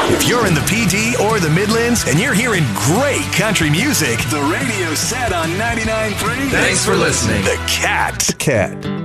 If you're in the PD or the Midlands and you're hearing great country music, the radio's set on 99.3. Thanks for listening. The Cat.